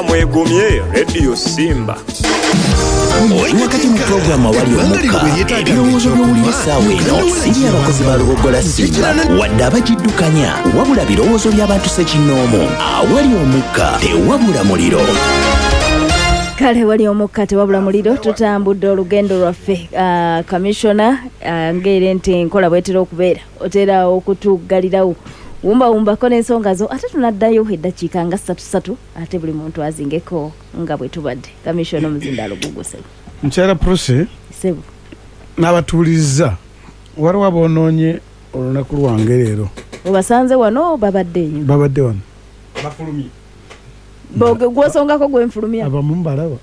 mwegumye Radio Simba. Oli wakati mu programu awali omukka ebirowoozo by'owulira essaawa eno si abakozi ba Lugogola Simba wadde abagiddukanya wabula birowoozo by'abantu ssekinnoomu awali omukka tewabula muliro. Kale wali omukka tewabula muliro tutambudde olugendo lwaffe Commissioner ngere nti nkola bwetera okubeera otera okutugalirawo wumba n'ensonga zo ate tunaddayo eddakiika nga 3 ate buli muntu azingeko nga bwe tubadde. Commissioner Muzindalo Guguse Mchara Prose Sebu n'abatuulizza waliwo aboonoonye olunaku lwange leero obasanze wano babadde wano bafulumye boge gwosongako gwenfulumya abamu mbalaba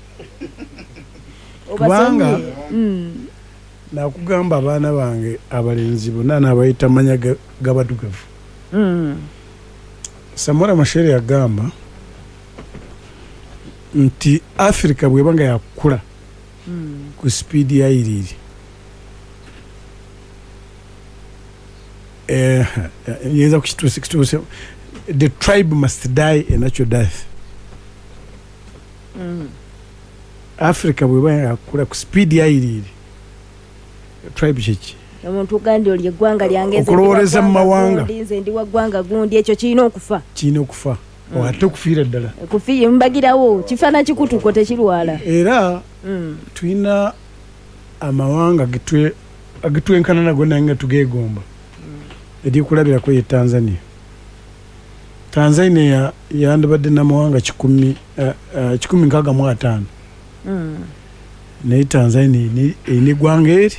kubanga nakugamba abaana bange abalenzi bonna n'abayita manya gabadugavu. Samora Machel yagamba nti Africa bweba nga yakula ku speed ya iriri yeza kukitu the tribe must die a natural death. Africa bweba yakula ku speed ya iriri tribe chiki omuntu gandi oli eggwanga lyangeze okulowoleza mu mawanga nze ndi waggwanga gundi ekyo kirina okufa ate okufiira ddala kufiira mbagirawo kifaana kikutuko tekirwala era tulina amawanga agitwenkana nago naye nga tugeegomba eryokulabirako ye Tanzania yandibadde n'amawanga 165 naye Tanzania erina eggwanga eri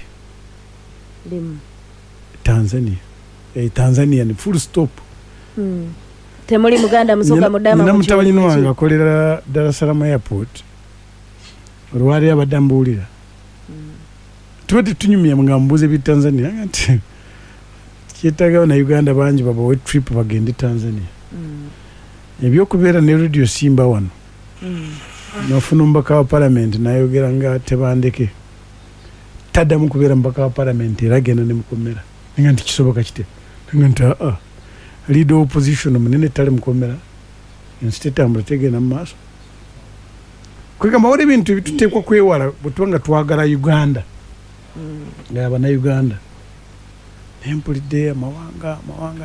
Tanzania ni full stop. Temuli Muganda musoka mudama mu mutabanyi wange akolera Dar es Salaam airport olwali abadambulira tuwete tunyumya nga mbuze bi Tanzania nti kietaga na Uganda banji babawe trip bagende Tanzania ebyokubeera ne Radio Simba wano nofuna mbaka wa parliament nayogera nga tebandeke taddamu kubeera mbaka wa parliament era genda ne mukomera nga nti kisoboka kite nga nti leader opposition munene tali mukomera instead ambula tegenda mu maaso kwegamba wali bintu bituteekwa kwewala bwetubanga twagala Uganda nga bana Uganda empulidde amawanga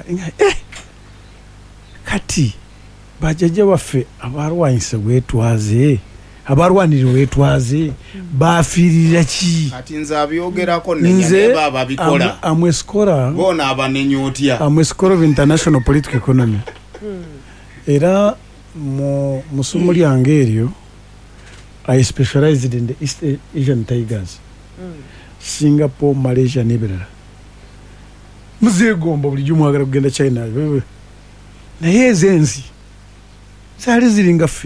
kati bajjajja baffe abalwanyisa wetwaze abalwanira wetwaze bafiirira ki ati nze abyogerako ne baba bikola amwesikola bona abanenyootya amwesikola of international political economy era mu ssomo lyange eryo I specialized in the East Asian tigers Singapore, Malaysia n'ebirala muzeegomba bulijjo mwagala kugenda China naye ezensi zaali ziringa ffe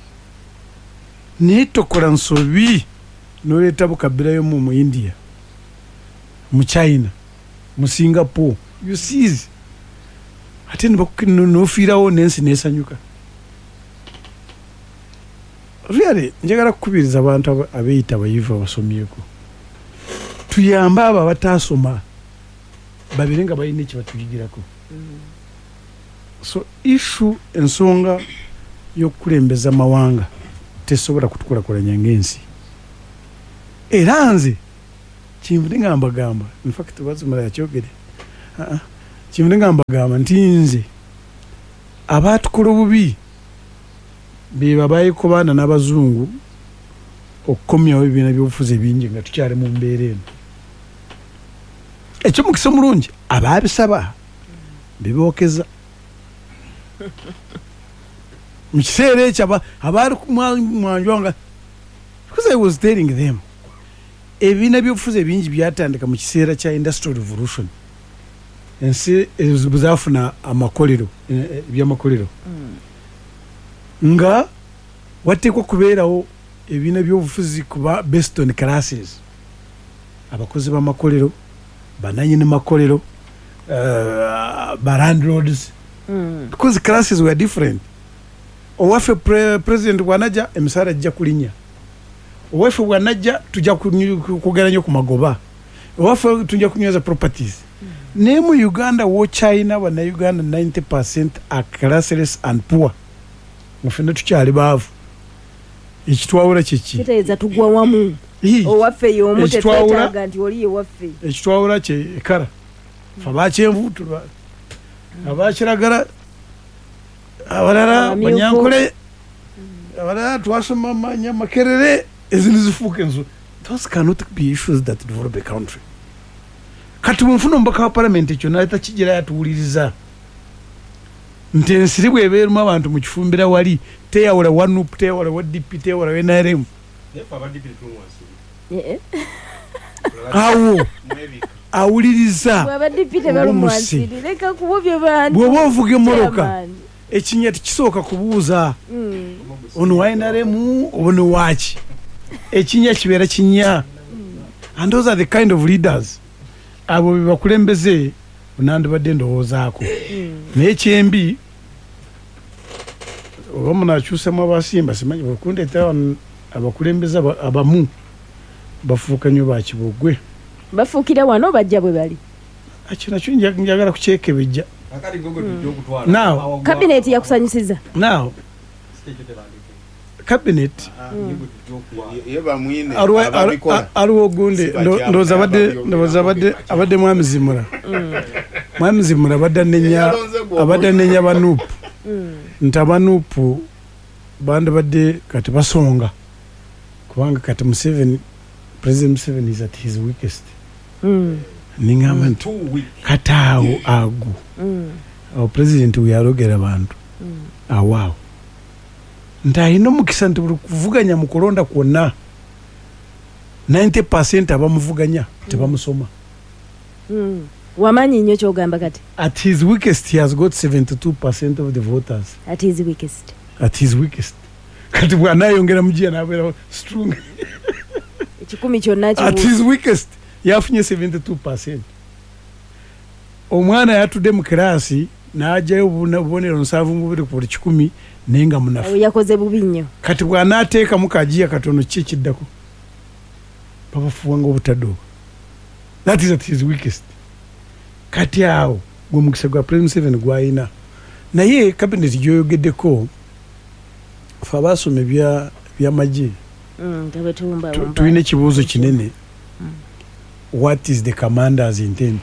naye tokola nsobi noleeta bukabirayo mu India mu China mu Singapore you sees ate nofiirawo n'ensi neesanyuka really njagala kukubiriza abantu abeeyita abayivu abasomyeko tuyambe abo abataasoma babire nga balina ekibatuyigirako so ensonga y'okukulembeza amawanga tesobola kutukulakulanya ng'ensi era nze kinvudde nga mbagamba in fact bazimala yakyogere kinvudde nga mbagamba nti nze abaatukola obubi be babayiko baana n'abazungu okukomyawo ebibiina by'obufuzi ebingi nga tukyali mu mbeera eno ekyomukisa omulungi abaabisaba bibookeza mu kiseera ekyo abaali mwanjwanga because I was telling them ebibiina by'obufuzi ebingi byatandika mu kiseera kya industrial revolution ensi zaafuna amakolero ebyamakolero nga wateekwa kubeerawo ebibiina by'obufuzi kuba based on classes abakozi b'amakolero bananyini makolero landlords because classes were different. Owaffe president bw'anajja emisaala ajja kulinya owaffe bw'anajja tujja kugera nnyo ku magoba owaffe tujja kunyweza properties naye mu Uganda wo China bana Uganda 90% are classless and poor mufene tukyali baavu ekitwawula kiki kitegeeza tugwa wamu owaffe y'omu tetwetaaga nti oli ye waffe ekitwawula kye ekala fe abakyenvu abakiragala abalala banyankole abalala twasoma manya makerere ezindi zifuuka enzo. Those cannot be issues that develop a country. Kati bwenfuna omubaka wa palamenti ekyo naleta kigira yatuwuliriza nti ensiri bwebeerumu abantu mu kifumbira wali teyawula wa NUP teyawula wa DP teyawula wa NRM awo awuliriza bw'oba ovuga emmoloka ekinya tikisooka kubuuza ono wa NRM ono waaki ekinya kibeera kinya and those are the kind of leaders abo bebakulembeze nandibadde ndowoozaako naye kyembi oba munakyusamu abasimba simanyi bwekundeeta abakulembeze abamu bafuuka nnyo bakibogwe bafuukira wano bajja bwe bali ekyo nakyo njagala kukyekebejja now kabineti yakusanyusiza now cabinet aliwo ogundi ndowooza abadde mwami zimura abadde anenya banuupu nti abanuupu bandibadde kati basonga kubanga kati President Museveni is at his weakest ningamba nti kati awo ago awo president weyalogera abantu awaawo nti alina omukisa nti buli kuvuganya mu kulonda kwonna 90% abamuvuganya tebamusoma wamanyi nnyo kyogamba kati at his weakest he has got 72% of the voters at his weakest kati bwanayongera mujiya nabeera strong ekikumi kyonna at his weakest yafunye 72%. Omwana yatudde mu kirasi n'ajjayo obubonero 7 mu buli ku 10 nenga munafu yakoze bubi nnyo kati bw'anaateeka mu kajiya katono ki kiddako babafuwanga obutadde. That is at his weakest. Kati awo gwe mukisa gwa President 7 gwayina naye cabinet gyoyogeddeko fe abaasoma by'amagye tulina ekibuuzo kinene. What is the commander's intent?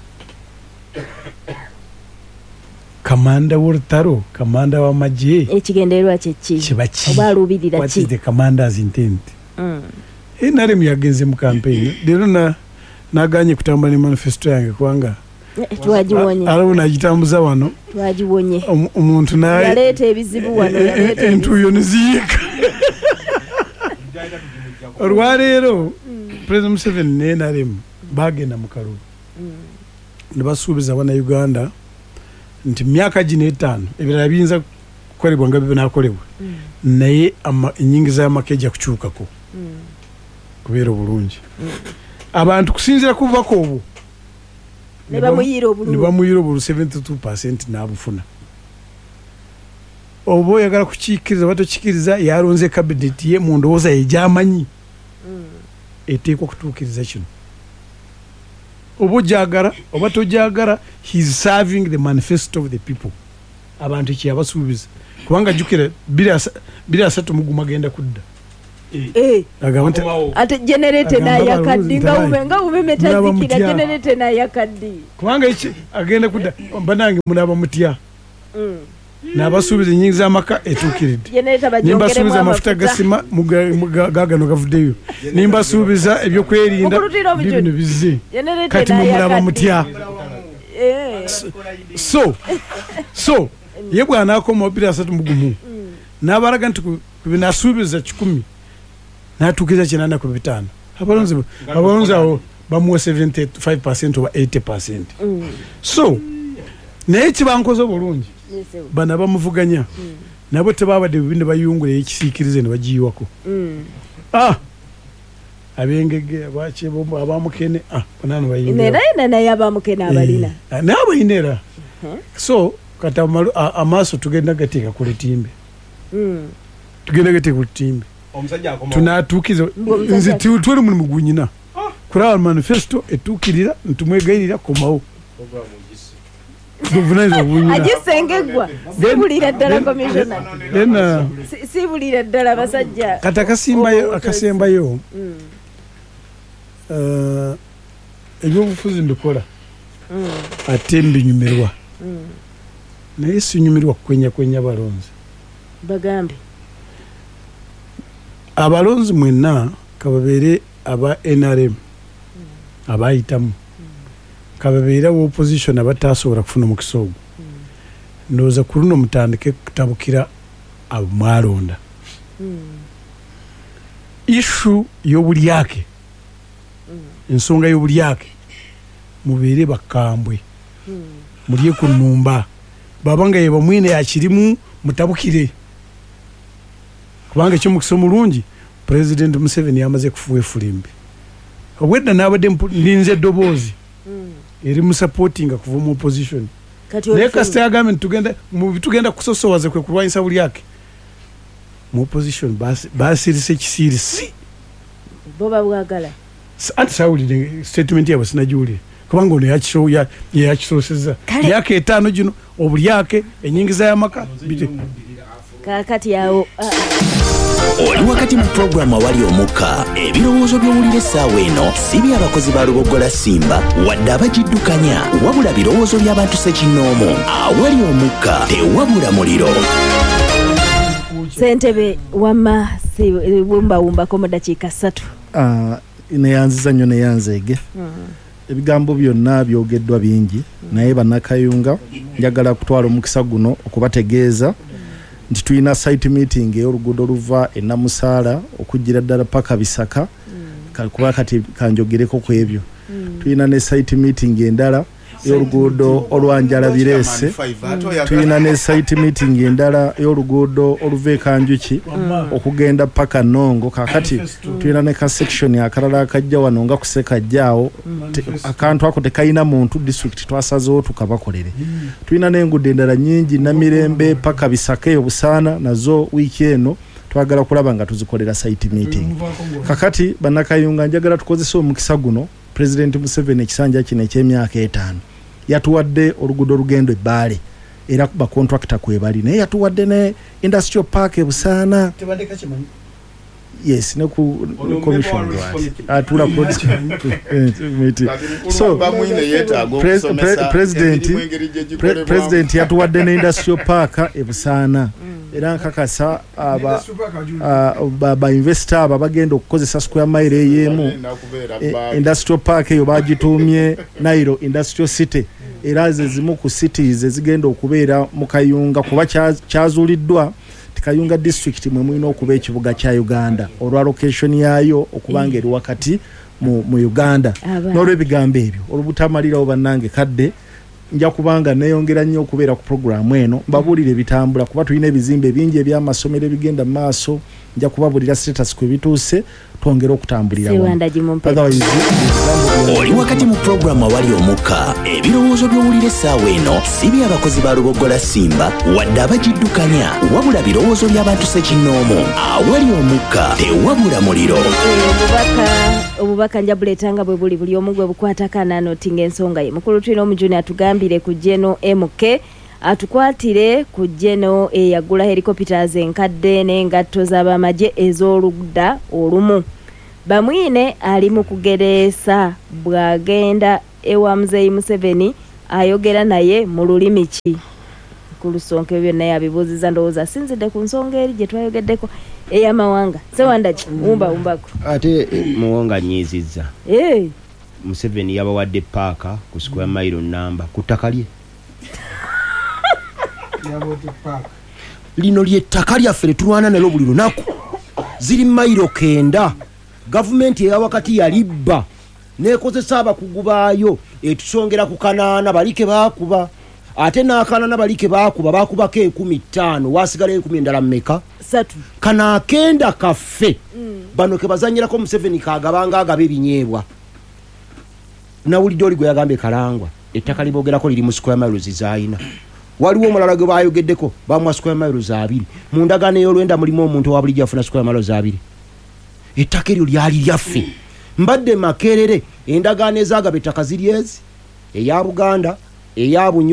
Commander w'olutalo, commander w'amagye ekigendererwa kyeki oba alubirira ki? What is the commander's intent? NRM yagenze mu campaign leero naganye kutambula ne manifesto yange kubanga twagiwonye alawo nagitambuza wano twagiwonye omuntu naye yaleeta ebizibu wano yaleeta entuyo neziyika olwaleero President Museveni ne NRM bagenda mu kalulu ne basuubiza Bannayuganda nti myaka gino 5 ebirala biyinza kukolebwa nga bibinaakolebwa naye ennyingiza y'amaka ejja kukyukako kubeera obulungi abantu kusinzira ku bubaka obwo ne bamuyiira obululu 72% n'abufuna. Oba oyagala kukiikiriza batokikiriza yalonze kabineti ye mu ndowooza ye gy'amanyi eteekwa kutuukiriza kino. Oba ogyagala oba togyagala he is serving the manifesto of the people. Abantu kyeyabasuubiza kubanga jjukira 23 Muguma agenda kudda. Ate generator n'ayakaddi nga umeme tazikira generator n'ayakaddi kubanga agenda kudda banange munaba mutya n'abasuubiza ennyingi z'amaka etuukiridde nimbasuubiza amafuta gasima gagano gavuddeyo nimbasuubiza ebyokwerinda bino bizze kati munaba mutya so ye bw'anaakoma 23 Mugumu n'abalaga nti kubinasuubiza 10 n'atuukiza 8 ku 5 abalonzi awo bamuwa 75% oba 80%. So naye kibankoze obulungi bana bamuvuganya nabo tebabadde bibindi bayungula ekisiikirize ne bagiyiwako abengege abakyebombo abamukene banano bayinera naye abamukene abalina n'abayinera. So kati amaaso tugenda gateeka ku lutimbe tunatuukiza nze tuli mulimu gunyina kuraba manifesto etuukirira ntumwegayirira komawo Buvunaanyizibwa bunyira. Agisengegwa. Sibulira ddala commissioner. Then Sibulira ddala abasajja. Kati akasembayo ebyobufuzi mbikola ate mbinyumirwa naye sinyumirwa kwenya balonzi Bagambe. Abalonzi mwenna kababeere aba NRM abayitamu kababeera wa opposition abatasobola kufuna omukisa ogwo ndowooza ku luno mutandike kutabukira abamwalonda ishu y'obulyake ensonga y'obulyake mubeere bakambwe mulye ku nnumba babanga ye bamwine yakirimu mutabukire kubanga ekyomukisa omulungi President Museveni yamaze kufuwa efulimbi obwedda n'abadde ndinze eddoboozi eri musupportinga kuva mu opposition naye kasita yagambe tugenda kusosowaze kwe kulwanyisa bulyake mu opposition basirise ekisiirisi boba bwagala anti sawulire statement yabwe sinagiwulire kubanga ono yakisoosezza myaka 5 gino obulyake enyingiza y'amaka kakati yawo oli wakati mu programu awali omukka ebirowoozo by'owulira essaawa eno si by'abakozi ba Lubogola Simba wadde abagiddukanya wabula birowoozo by'abantu ssekinnoomu awali omukka tewabula muliro. Ssentebe wamma sibumbawumbako mu dakiika 3 neyanziza nnyo neyanzeege ebigambo byonna byogeddwa bingi naye bannakayunga njagala kutwala omukisa guno okubategeeza nti tulina site meeting ey'oluguudo oluva e Namusaala okujjira ddala paka Bisaka kuba kati kanjogereko ku ebyo tulina ne site meeting endala y'oluguudo olwanjala Birese tulina ne site meeting endala y'oluguudo oluva e Kanjuki okugenda paka Nongo kakati tulina ne ka section akalala akajja wano nga kusekajjaawo akantu ako tekayina muntu district twasazeewo tukabakolere tulina n'enguudo endala nnyingi Namirembe paka Bisaka Obusaana nazo wiiki eno twagala kulaba nga tuzikolera site meeting kakati bannakayunga njagala tukozesa omukisa guno President Museveni ekisanja kino eky'emyaka 5 yatuwadde oluguudo olugendo Ebbaale era ba contractor kwebali naye yatuwadde ne industrial park Busaana yes ne ku commission atula so president yatuwadde ne industrial park Busaana era nkakasa aba investor aba bagenda okukozesa square mile eyemu industrial park eyo bagituumye Nairo Industrial City era zimu ku cities ezigenda okubeera mu Kayunga kuba kyazuuliddwa Kayunga district mwe mwino okuba ekibuga kya Uganda olwa location yayo okubanga eri wakati mu Uganda n'olwebigambo ebyo olubutamalirawo bannange kadde nja kubanga neyongera nnyo okubeera ku programu eno mbabulire bitambula kuba tulina ebizimbe bingi eby'amasomero ebigenda mu maaso nja kubabulira status kwe bituuse twongera okutambulira oli wakati mu programu awali omukka ebirowoozo by'owulira essaawa eno si by'abakozi ba Lubogola Simba wadde abagiddukanya wabula birowoozo by'abantu ssekinnoomu awali omukka tewabula muliro. Obubaka njabuleetanga bwe buli omu gwe bukwatako ananotinga ensonga ye mukulu tulina omujuni atugambire ku Geno MK atukwatire ku Geno eyagula helicopters enkadde n'engatto z'abamagye ez'oludda olumu bamwine ali mu kugereesa bw'agenda ewa Muzeeyi Museveni ayogera naye mu lulimi ki kulusonke byonna yabibuuziza ndowooza sinzidde ku nsonga eri gye twayogeddeko ey'amawanga Sewandaki wumbako ate muwonga nyiizizza Museveni yabawadde paaka ku square mile namba ku ttaka lye lino ly'ettaka lyaffe tulwana nalyo buli lunaku ziri mayiro 9 gavumenti eya wakati yalibba nekozesa abakugu baayo etusongera ku kanaana balike baakuba ate n'akanaana balike bakubako 15 wasigala 10 endala mmeka 3 kana akenda kaffe bano ke bazanyirako Museveni kagabanga agaba ebinyeebwa nawulidde oli gwe yagambe Kalangwa ettaka libogerako liri mu square miles zaayina waliwo omulala gwe bayogeddeko bamwa square miles 2 mu ndagaano ey'olwenda mulimu omuntu owabulijjo afuna square miles 2 ettaka eryo lyali lyaffe mbadde Makerere endagaano ezaagaba ettaka ziri ezi eya Buganda eya Bunyoro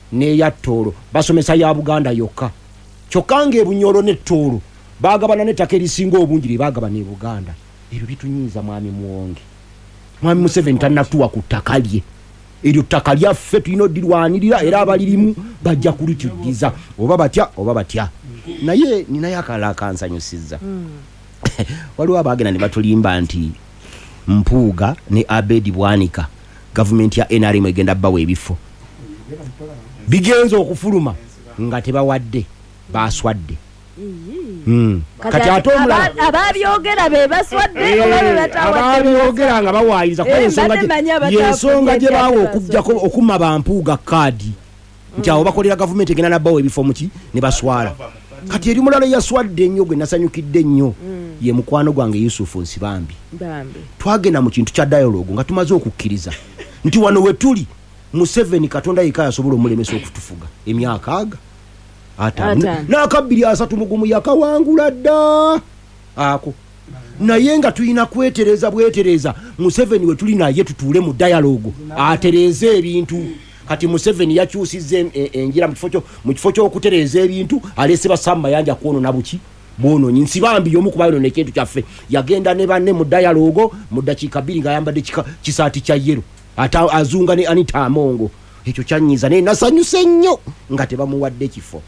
neya Tooro basomesa ya Buganda yokka kyokka ng'ebunyoro ne Tooro bagabana n'ettaka erisinga obungi lye bagabana e Buganda. Ebyo bitunyiiza mwami Muwonge. Mwami Museveni tannatuwa ku ttaka lye. Eryo ttaka lyaffe tulina oddirwanirira era abalirimu bajja kulituddiza oba batya. Naye ninayo akalala kansanyusizza. Waliwo abaagenda ne batulimba nti Mpuuga ne Abedi Bwanika gavumenti ya NRM egenda bbawa ebifo. Bigenza okufuluma nga tebawadde baswadde. Kati ate omulala ababyogera be baswadde oba be batawadde ababyogera nga bawaayiriza kuba ensonga gye baawa okujjako okumma Bampuuga kaadi nti awo bakolera gavumenti egenda nabbawo ebifo muki ne baswala. Kati eri mulala yaswadde ennyo gwe nasanyukidde ennyo ye mukwano gwange Yusufu Nsibambi. Twagenda mu kintu kya dialogue nga tumaze okukkiriza nti wano we tuli Museveni Katonda yekka yasobola omulemesa okutufuga emyaka n'akabiri 3 mugumu yakawangula dda ako. Naye nga tulina bwetereza Museveni we tuli naye tutuule mu dialogue atereeze ebintu. Kati Museveni yakyusizza enjira mu kifo ky'okutereeza ebintu alese basamba yanja kwonona buki bwononyi. Nsibambi y'omu ku bayonoona ekintu kyaffe yagenda ne banne mu dialogue mu ddakiika 2 ng'ayambadde kisaati kya yero azunga ne Anita Amongo. Ekyo kyanyiza naye nasanyuse nnyo nga tebamuwadde kifo.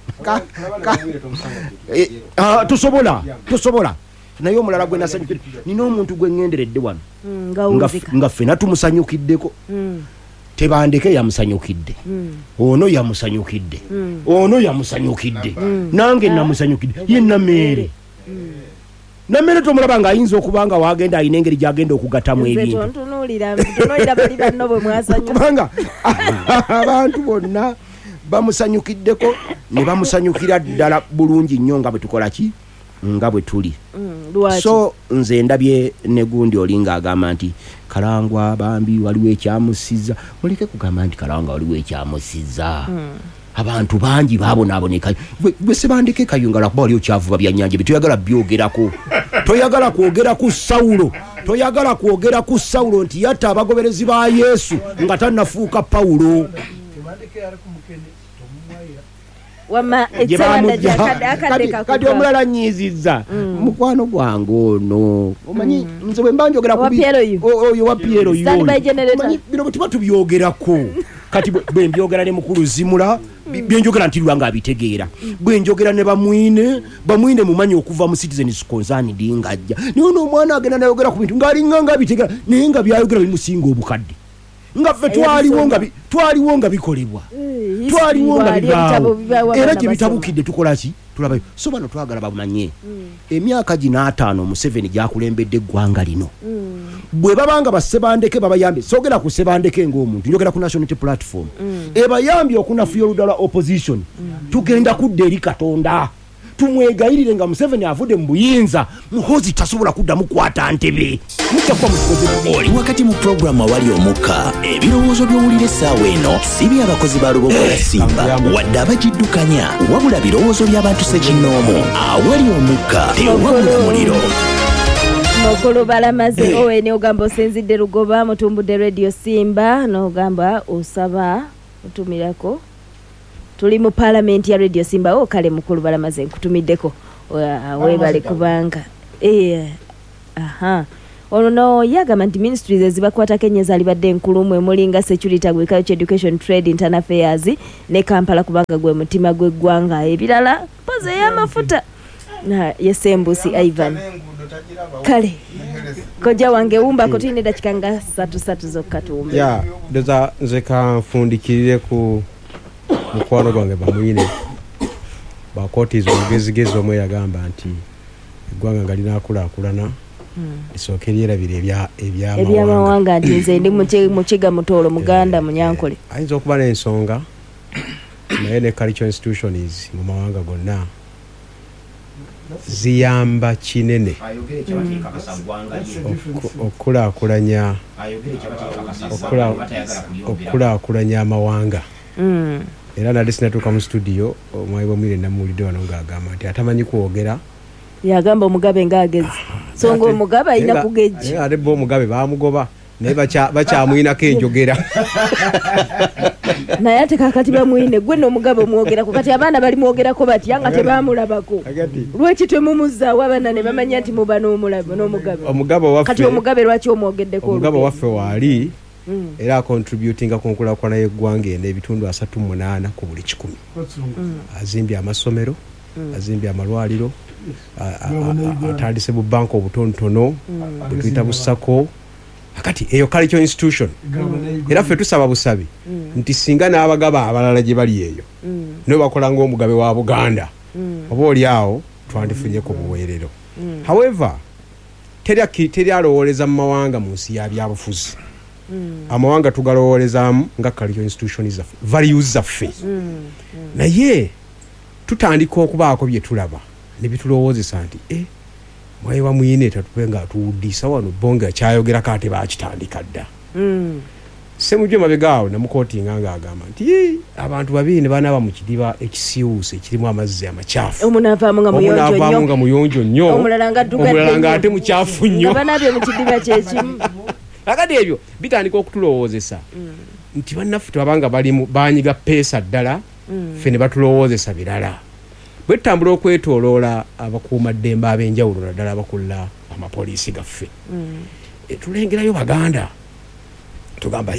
Tusobola naye omulala gwe nasanyukidde nina omuntu gwe ŋŋenderedde wano nga ffena tumusanyukiddeko. Tebandeke yamusanyukidde ono yamusanyukidde nange namusanyukidde ye Nameere. Nameere tomulaba nga ayinza okuba nga wagenda alina engeri gyagenda okugatamu ebintu kubanga abantu bonna bamusanyukiddeko ne bamusanyukira ddala bulungi nnyo nga bwe tukola ki nga bwe tuli. So nze ndabye ne gundi olinga agamba nti Kalangwa Bambi waliwo ekyamusizza. Muleke kugamba nti Kalangwa waliwo ekyamusizza. Abantu bangi babonaaboneka gwe Sebandeke Kayunga lwakuba waliwo kyavuba byannyanja bye toyagala byogerako. Toyagala kwogera ku Sawulo nti yatta abagoberezi ba Yesu nga tannafuuka Pawulo. Kati omulala nyiizizza mukwano gwange ono omanyi nze bwe mba njogera oyo wa Piero bino bwe tuba tubyogerako. Kati bwe mbyogera ne mukulu Zimula byenjogera nti lwanga abitegeera. Bwe njogera ne bamwine mumanyi okuva mu Citizens Concerned ngajja naye ono omwana agenda nayogera ku bintu ng'alinga nga abitegeera naye nga byayogera bimusinga obukadde. Nga ffe twaliwo nga bikolebwa twaliwo nga bibaawo era gye bitabukidde tukola ki tulabayo. So bano twagala bamanye emyaka gino 5 Museveni gyakulembedde eggwanga lino bwe babanga basebandeke babayambye. Soogera ku Sebandeke ng'omuntu njogera ku National Platform ebayambye okunafuya oludala opposition. Tugenda kudda eri Katonda tumwegayirire nga Museveni avudde mu buyinza muhozi tasobola kuddamu kwata ntebe. Oli wakati mu programu awali omukka ebirowoozo by'owulira essaawa eno si by'abakozi ba Lubogola Simba wadde abagiddukanya wabula birowoozo by'abantu ssekinnoomu awali omukka tewabula muliro. Nokulubalamaze owe ne ogamba osinzidde Lugoba mutumbudde Radio Simba n'ogamba osaba otumirako. Tuli mu parliament ya Radio Simba kale mukulu balamaze nkutumiddeko webale kubanga ono yagamba nti ministries ezibakwata Kenya zalibadde enkulumu emulinga security agriculture education trade internal affairs ne Kampala kubanga gwe mutima gw'eggwanga ebirala poze y'amafuta na Yesembusi Ivan kale koja wange wumba kotine dakika nga 3 zokka tuumbe ya doza nze kanfundikirire ku mukwano gwange bamwine bakotiza omugezigezi omwe yagamba nti eggwanga nga linaakulaakulana lisookerera bire ebyamawanga nti nze ndi mukiga Mutoolo Muganda Munyankole. Ayinza okuba n'ensonga naye ne cultural institutions mu mawanga gonna ziyamba kinene okulaakulanya amawanga. Era nadde sinatuuka mu studio omwayi bwamwire namuwulidde wano ng'agamba nti atamanyi kwogera yagamba omugabe ng'agezi so nga omugabe alina kugejja ate bo omugabe baamugoba naye bakyamwinako enjogera naye ate kakati bamwine gwe n'omugabo omwogerako kati abaana bali mwogerako batya nga tebamulabako lwaki temumuzzaawo abaana ne bamanya nti muba n'omugabo kati omugabe lwaki omwogeddeko omugabo waffe waali era acontributinga ku nkulakulana y'eggwanga eno ebitundu 38 ku buli 100 azimbye amasomero azimbye amalwaliro atandise bubanka obutonotono bwetuyita busako akati eyo cultural institution era ffe tusaba busabi nti singa n'abagaba abalala gye bali eyo naye bakola ng'omugabe wa Buganda oba oli awo twandifunye ku buweerero however teri alowooleza mu mawanga mu nsi ya byabufuzi amawanga tugalowoolezaamu nga cultural institution zaffe values zaffe naye tutandika okubaako bye tulaba ne bitulowoozesa nti mwaye bamuyine tatupe nga atuwuddisa wano bonga kyayogerako ate baakitandika dda semujje mabegaawo namukootinga ng'agamba nti abantu babiri ne banaaba mu kidiba ekisiwuuse ekirimu amazzi amakyafu omunaavaamu nga muyonjo nnyo omulala ng'ate mukyafu nnyo banaabye mu kidiba kyekimu akati ebyo bitandika okutulowoozesa nti bannaffe twabanga banyiga peesa ddala ffe ne batulowoozesa birala bwe tutambula okwetooloola abakuumaddembe ab'enjawulo naddala abakulla amapoliisi gaffe tulengerayo Baganda tugamba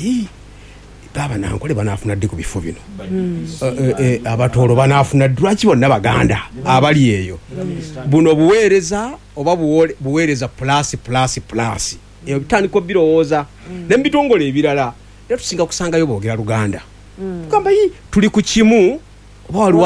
baba nankole banaafuna ddi ku bifo bino abatoolo banaafuna ddi lwaki bonna Baganda abali eyo buno buweereza oba buweereza plus eyo bitandika birowooza ne mu bitongole ebirala era tusinga kusangayo boogera Luganda tugamba tuli ku kimu oba waliwo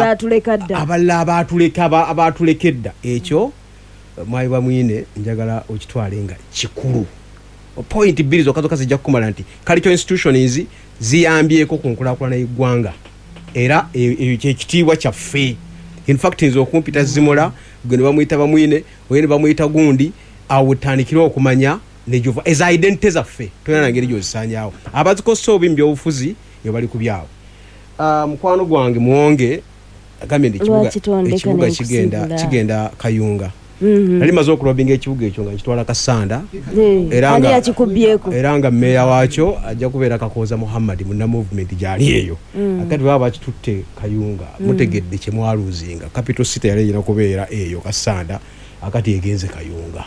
abalala abaatulekedda ekyo mwayi bamwine njagala okitwale nga kikulu point bbiri zokka zijja kukumala nti cultural institutions ziyambyeko ku nkulakulana y'eggwanga era ekyo kyekitiibwa kyaffe in fact nze okumpita zimola gwe ne bamuyita bamwine oye ne bamuyita gundi awo tandikira okumanya nejuva as identity zaffe toyana ngeri gyozisanyaawo abazikosa obubi mu byobufuzi yo bali ku byawo mukwano gwange muwonge agambye nti ekibuga kigenda Kayunga nali maze okulobinga ekibuga ekyo nga kitwala Kasanda era nga mmeeya waakyo ajja kubeera Kakooza Muhammad munna movement gyali eyo akati baba bakitutte Kayunga mutegedde kye mwaluzinga capital city yali erina kubeera eyo Kasanda akati egenze Kayunga.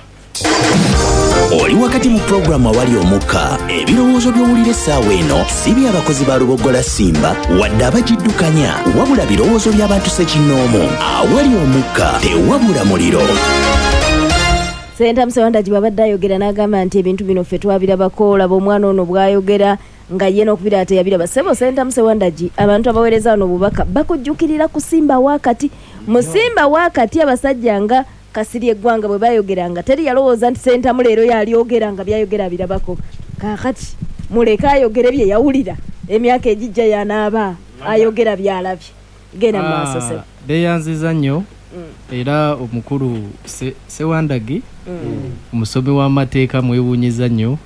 Oli wakati mu programu awali omukka ebirowoozo by'owulira essaawa eno si by'abakozi ba Lubogola Simba wadde abagiddukanya wabula birowoozo by'abantu ssekinnoomu awali omukka tewabula muliro. Senta Msewandagi babadde ayogera n'agamba nti ebintu bino ffe twabirabako olaba omwana ono bw'ayogera nga ye n'okubira ate yabiraba ssebo. Senta Msewandagi abantu abaweereza wano obubaka bakujjukirira kusimba wakati musimba wakati abasajja nga Kasiri eggwanga bwe bayogeranga teri yalowooza nti Sentamu leero yalyogera nga byayogera birabako kakati muleka ayogere bye yawulira emyaka egijja yanaaba ayogera byalabye genda maaso se beyanziza nnyo era omukulu Sewandagi omusomi w'amateeka mwewuunyiza nnyo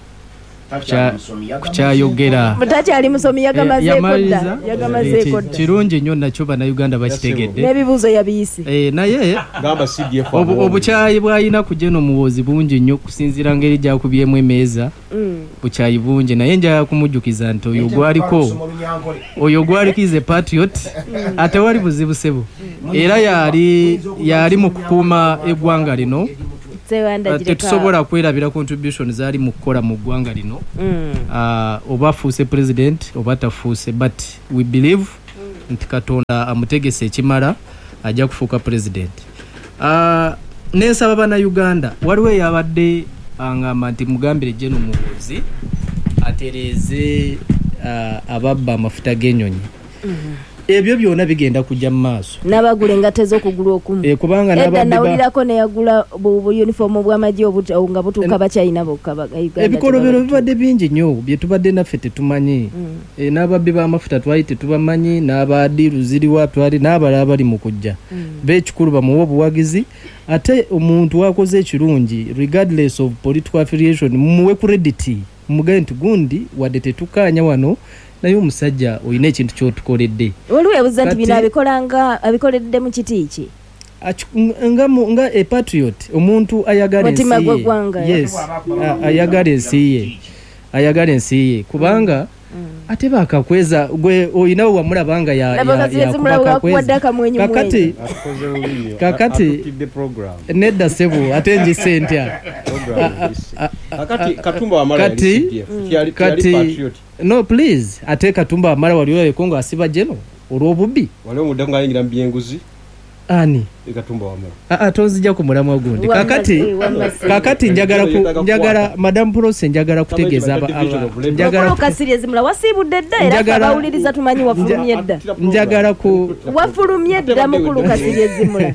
kukyayogera mutakyali musomi yagamazeeko dda kirungi nnyo nakyo bannayuganda bakitegedde n'ebibuuzo yabiyise naye obukyayi bw'alina kujja n'omuwoozi bungi nnyo kusinziira ngeri gyakubyemu emeeza bukyayi bungi naye njagala kumujjukiza nti oyo gwalikize patriot ate wali buzibu sebo era yali mu kukuuma eggwanga lino tetusobola kwerabira contribution zaali mu kukola mu ggwanga lino oba afuuse president oba tafuuse but we believe nti Katonda amutegese ekimala ajja kufuuka president. Nensaba bannayuganda waliwo eyabadde angamba nti mugambire gye n'omuwoozi atereeze ababba amafuta g'ennyonyi ebyo byonna bigenda kujja mu maaso n'abagula engate z'okugula okumu kubanga edda nawulirako neyagula bu uniform bw'amagye nga butuuka bakyayina bokka ebikolobero bibadde bingi nnyo bye tubadde naffe tetumanyi n'ababbi b'amafuta twali tetubamanyi n'abadiiru ziriwa twali n'abalala bali mu kujja beekikulu bamuwa obuwagizi ate omuntu wakoze ekirungi regardless of political affiliation mumuwe credit mumugaye nti gundi wadde tetukaanya wano naye omusajja olina ekintu kyotukoledde waliwo ebuuza nti bino abikoledde mu kiti ki nga a patriot omuntu ayagala ensi ye ayagala ensi ye ayagala ensi ye kubanga ate bakakweza gwe oyinawo wamulabanga kakati nedda sebo ate njise ntya kati no please ate Katumba Wamala waliwo yekongo asiba jeno olw'obubbi waliwo mudde ngayingira mu byenguzi ani Katumba Wamala tonzija ku mulamwa gundi kakati njagala Madam Prose njagala kutegeeza njagala kasiri ezimula wasibudde dda era kabawuliriza tumanyi wafulumye dda njagala ku wafulumye dda mukulu kasiri ezimula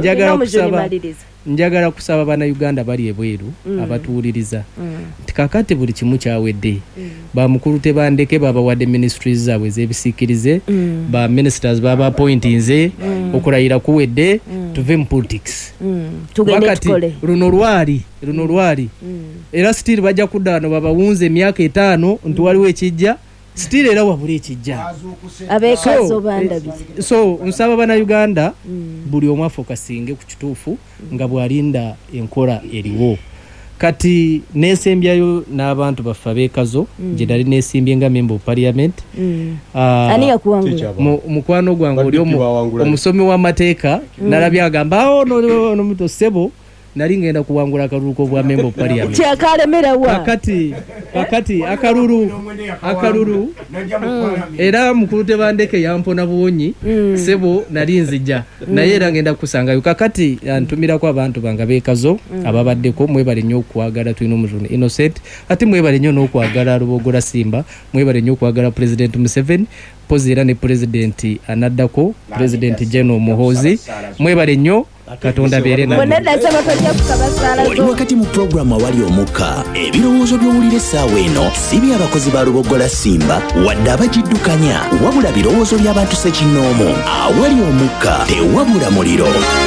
njagala kusaba bana Uganda bali ebweru abatuwuliriza nti kakati buli kimu kyawedde bamukulu tebandeke babawadde ministries zaabwe ez'ebisiikirize ba ministers baba appointinze okulayira kuwedde tuve mu politics wakati luno lwali era still bajja kudda wano babawunze emyaka 5 nti waliwo ekijja still era wabula ekijja abekazo bandabye so nsaba bana Uganda buli omu afokasinge ku kituufu nga bwalinda enkola eriwo kati nesembyayo n'abantu baffe abekazo gye nali nesimbye nga member of parliament ani yakuwangula mukwano gwange oli omusomi w'amateeka nalabye agamba no muto sebo nali ngenda kuwangula akalulu bwa member of parliament kyakalemerawa kakati akalulu era mukulu tebandeke yampona buwonyi sebo nali nzija naye era ngenda kusangayo kakati ntumirako abantu banga bekazo ababaddeko mwebale nnyo okwagala tulina omuzuni Innocent ate mwebale nnyo n'okwagala Lubogola Simba mwebale nnyo okwagala President Museveni pozi era ne President anaddako President General Muhoozi mwebale nnyo Katonda beere na oli wakati mu programu awali omukka ebirowoozo by'owulira essaawa eno si by'abakozi ba Lubogola Simba wadde abagiddukanya wabula birowoozo by'abantu ssekinnoomu awali omukka tewabula muliro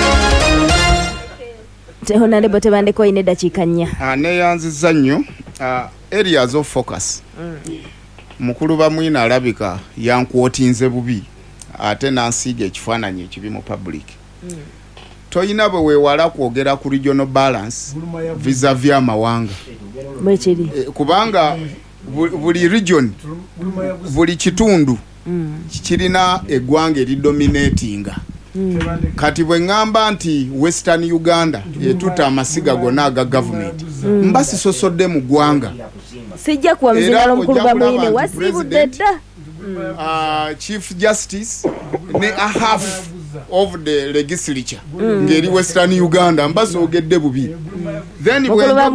Honorable Tebandeko ine dakiika 4 neyanziza nnyo areas of focus mukulu bamwina alabika yankwotinze bubi ate nansiiga ekifaananyi ekibi mu public toyina bwe weewala kwogera ku regional balance vis-a-vis amawanga kubanga buli region buli kitundu kirina eggwanga eridominatinga kati bwe ngamba nti Western Uganda etuta amasiga gonna aga government mbasi sosodde mu ggwanga sijja kuwamzira omukulu bamwine wasibudde dda Chief Justice ne a half of the legislature ngeri Western Uganda mbasi ogedde bubi then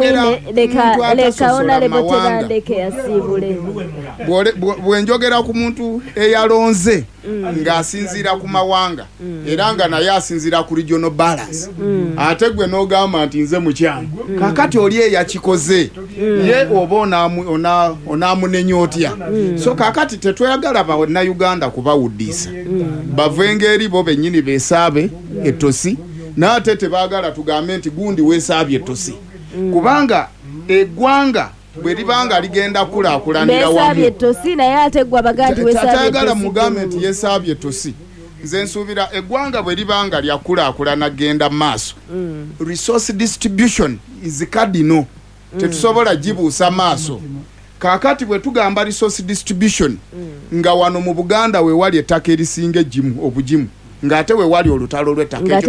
bwenjogera ku muntu eyalonze ng'asinziira ku mawanga era nga naye asinziira ku regional balance ate gwe n'ogamba nti nze mukyama kakati oli eyakikoze ye oba onaamunenya otya so kakati tetweyagala bannayuganda kubawuddisa bave ngeri bo bennyini beesaabe ettosi n'ate tebaagala tugambe nti gundi weesaabye ettosi kubanga eggwanga bwe libanga ligenda kulaakulanira wamu tatayagala mugambe nti yeesaabye ettosi nze nsuubira eggwanga bwe libanga lyakulaakulana genda mu maaso resource distribution is cardinal tetusobola gibuusa maaso kakati bwe tugamba resource distribution nga wano mu Buganda we wali ettaka erisinga egimu obugimu ngate we wali olutalo lw'ettaka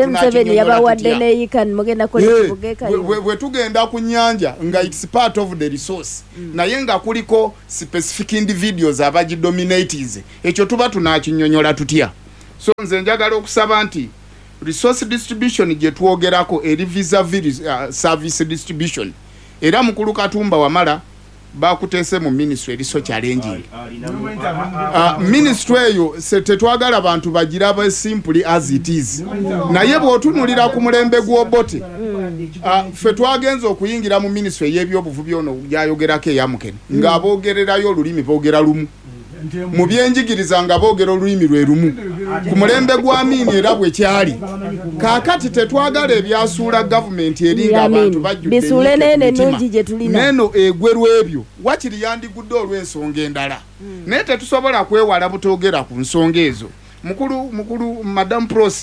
bwe tugenda ku nnyanja nga it's part of the resource naye nga kuliko specific individuals abagidominates ekyo tuba tunakinyonyola tutya so nze njagala okusaba nti resource distribution gye twogerako eri vis-a-vis service distribution era mukulu Katumba Wamala bakuteese mu ministry eriso challenging ministry eyo tetwagala abantu bagiraba simply as it is naye bw'otunulira ku mulembe gw'obote ffe twagenza okuyingira mu ministry y'ebyobuvubi ono gyayogerako eyamukene ng'aboogererayo olulimi boogera lumu mu byenjigiriza nga boogera olulimi lwe lumu ku mulembe gwa Amini era bwe kyali kaakati tetwagala ebyasuula gavumenti eringa abantu bajjudde neno egweru ebyo wakiri yandigudde olw'ensonga endala naye tetusobola kwewala butoogera ku nsonga ezo mukulu Madam Prose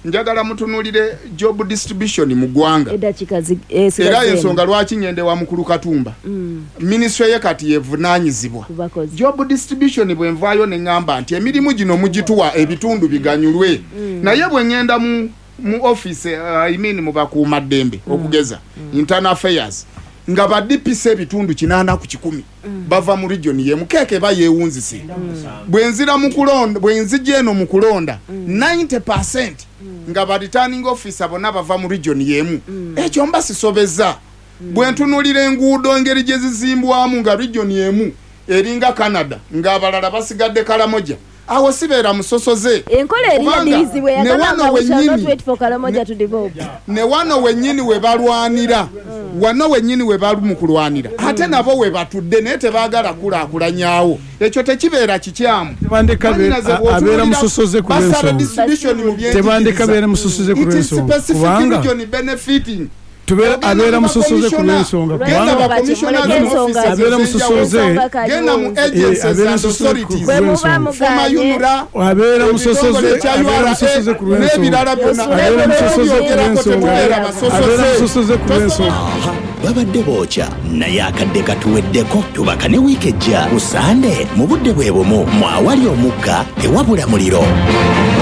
njagala mutunulire job distribution mu ggwanga era ensonga lwaki ngende wa mukulu Katumba ministry ye kati yevunanyizibwa job distribution bwenvaayo ne ngamba nti emirimu gino mugituwa ebitundu biganyulwe naye bwe ngenda mu office mu bakuuma ddembe okugeza internal affairs nga badipise ebitundu 8 ku 10 bava mu region yemu keke bayewunzise bwenzira mu kulonda bwenzije eno mu kulonda 90% nga ba returning officer bonna bava mu region yemu ekyo mbasisobeza bwentunulira enguudo ngeri gye zizimbwamu nga region yemu eringa Canada nga abalala basigadde Kalamoja awo sibeera musosoze enkola eriyadirizibwe yakagamba kushaka 24 Kalamoja to develop ne wano wennyini we balwanira wano wennyini we balu mu kulwanira ate nabo we batudde naye tebaagala kulaakulanyaawo ekyo tekibeera kikyamu abeera musosoze ku tebandika beera musosoze ku lw'ensonga kubanga abeera musosoze ku lw'ensonga abeera musosoze genda mu agencies authorities abeera musosoze ku lw'ensonga abeera musosoze ku lw'ensonga babadde bookya naye akadde katuweddeko tubaka ne wiiki ejja ku Sande mu budde bwe bumu mwawali omugga tewabula muliro.